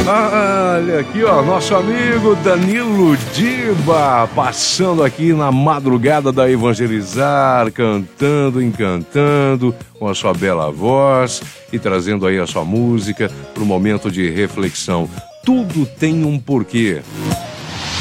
Olha aqui, ó, nosso amigo Danilo Diba, passando aqui na madrugada da Evangelizar, cantando, encantando, com a sua bela voz e trazendo aí a sua música para o momento de reflexão. Tudo tem um porquê.